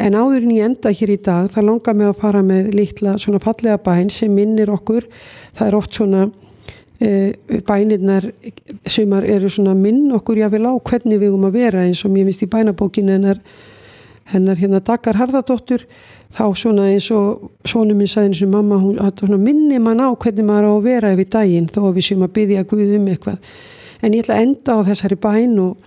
En áður en ég enda hér í dag, það langar mig að fara með litla svona fallega bæn sem minnir okkur, það oft svona bænirnar sumar eru svona minn okkur jáfnvel á hvernig við að vera eins og mér finnst í bænabókinu hennar hérna Daggar Harðardóttur þá svona eins og sonur minn sagði eins og mamma hún svona minni mann á hvernig maður á að vera yfir daginn þó að við séum að biðja Guð eitthvað en ég ætla að enda á þessari bæn og